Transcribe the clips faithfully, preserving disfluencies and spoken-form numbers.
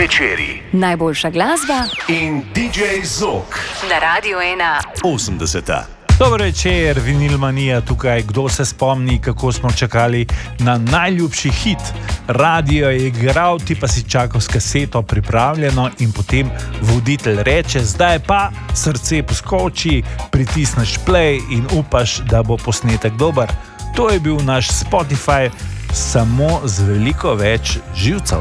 večeri, najboljša glasba in D J Zok na Radiu ena. osemdeseta. Dober večer, Vinilmanija tukaj. Kdo se spomni, kako smo čakali na najljubši hit? Radio je igral, ti pa si čakal s kaseto pripravljeno in potem voditelj reče, zdaj pa srce poskoči, pritisneš play in upaš, da bo posnetek dober. To je bil naš Spotify, samo z veliko več živcev.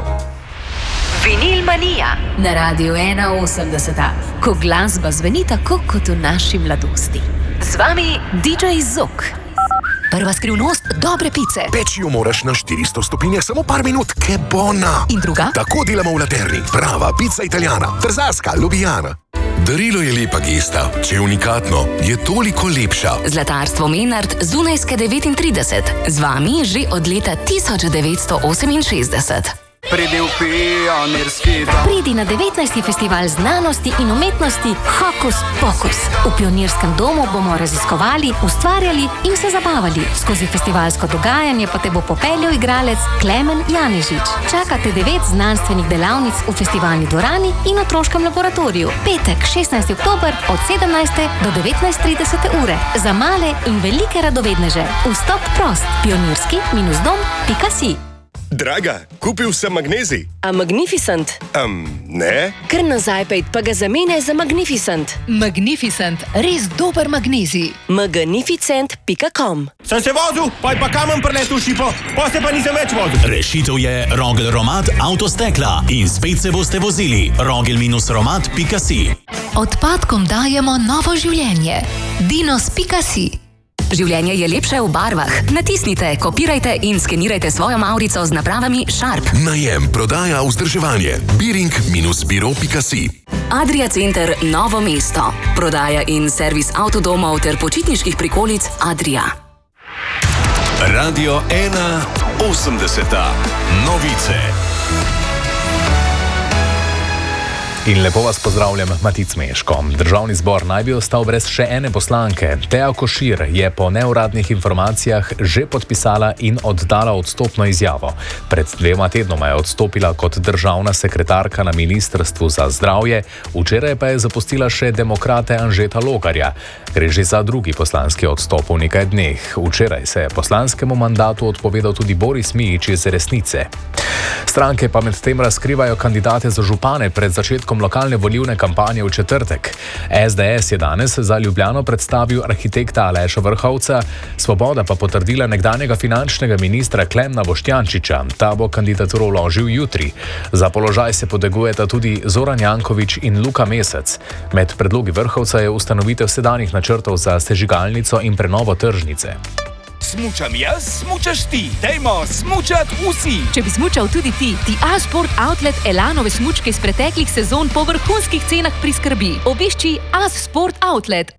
Vinilmanija na Radiu ena osemdeseta, ko glasba zveni tako kot v naši mladosti. Z vami D J Zok. Prva skrivnost dobre pice. Peči jo moraš na štiristo stopinjah samo par minut, ke bona. In druga? Tako delamo v Laterni. Prava pica italijana, trzarska, ljubljana. Darilo je lepa gesta, če je unikatno, je toliko lepša. Zlatarstvo Menard z Dunajske devetintrideset. Z vami že od leta tisoč devetsto oseminšestdeset. Pridi v pionirski dom. Pridi na devetnajsti festival znanosti in umetnosti Hokus Pokus. V Pionirskem domu bomo raziskovali, ustvarjali in se zabavali. Skozi festivalsko dogajanje pa te bo popeljal igralec Klemen Janežič. Čakate devet znanstvenih delavnic v festivalni dvorani in otroškem laboratoriju. Petek, šestnajsti oktober od sedemnajste do devetnajst trideset ure. Za male in velike radovedneže. Vstop prost. pionirski dom pika si. Draga, kupil sem magnezij. A Magnificent? Um, ne. Kar nazaj pejt, pa ga zamene za Magnificent. Magnificent, res dober magnezij. magnificent pika com. Sem se vozil, pa je pa kamen preletel v šipo, pa se pa nisem več vozil. Rešitev je Rogel Romat avtostekla in spet se boste vozili. rogel romat pika si. Odpadkom dajemo novo življenje. dinos pika si. Življenje je lepše v barvah. Natisnite, kopirajte in skenirajte svojo mavrico z napravami Sharp. Najem, prodaja, vzdrževanje. biring biro pika si. Adria Center Novo mesto. Prodaja in servis avtodomov ter počitniških prikolic Adria. Radio ena osemdeseta. Novice. In lepo vas pozdravljam, Matic Meško. Državni zbor naj bi ostal brez še ene poslanke. Teja Košir je po neuradnih informacijah že podpisala in oddala odstopno izjavo. Pred dvema tednoma je odstopila kot državna sekretarka na Ministrstvu za zdravje, včeraj pa je zapustila še demokrate Anžeta Logarja. Gre že za drugi poslanski odstop v nekaj dneh. Včeraj se je poslanskemu mandatu odpovedal tudi Boris Mijić iz Resnice. Stranke pa med tem razkrivajo kandidate za župane pred začetkom lokalne volilne kampanje v četrtek. S D S je danes za Ljubljano predstavil arhitekta Aleša Vrhovca, Svoboda pa potrdila nekdanjega finančnega ministra Klemna Boštjančiča. Ta bo kandidaturo vložil jutri. Za položaj se potegujeta tudi Zoran Janković in Luka Mesec. Med predlogi Vrhovca je ustanovitev sedanjih načrtov za sežigalnico in prenovo tržnice. Smučam jaz, smučaš ti. Dajmo smučat vsi. Če bi smučal tudi ti, ti A-Sport Outlet Elanove smučke iz preteklih sezon po vrhunskih cenah priskrbi. Obišči A-Sport Outlet.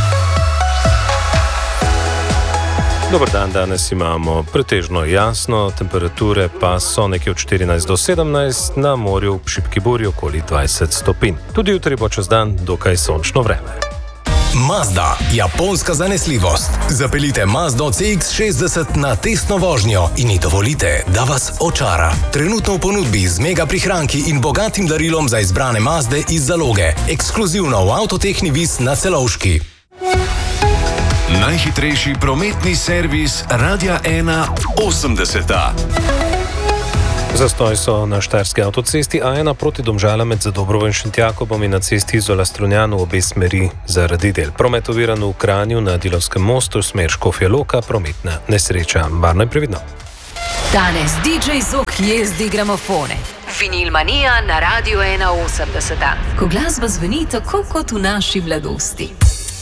Dober dan, danes imamo pretežno jasno, temperature pa so nekje od štirinajst do sedemnajst, na morju v šibki burji okoli dvajset stopinj. Tudi jutri bo čez dan dokaj sončno vreme. Mazda, japonska zanesljivost. Zapeljite Mazdo C X šestdeset na testno vožnjo in ji dovolite, da vas očara. Trenutno v ponudbi z mega prihranki in bogatim darilom za izbrane Mazde iz zaloge. Ekskluzivno v Avtotehni Vis na Celovški. Najhitrejši prometni servis Radia ena osemdeseta. Zastoj so na štajerski avtocesti A ena proti Domžalam med Zadobrovo in Šentjakobom in na cesti Izola Strunjan v obe smeri zaradi del. Promet oviran v Kranju na Dilovskem mostu, smer Škofja Loka, prometna nesreča. Varno in previdno. Danes D J Zok jezdi gramofone. Vinilmanija na Radiu ena osemdeseta. Ko glasba zveni tako kot v naši mladosti.